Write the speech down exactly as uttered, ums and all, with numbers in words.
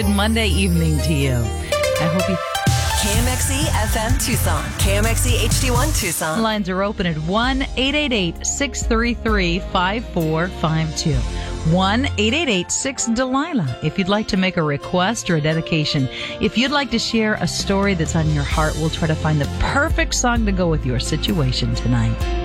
Good Monday evening to you. I hope you... K M X E F M Tucson. K M X E H D one Tucson. Lines are open at one eight eight eight, six three three, five four five two. one eight eight eight, six Delilah. If you'd like to make a request or a dedication, if you'd like to share a story that's on your heart, we'll try to find the perfect song to go with your situation tonight.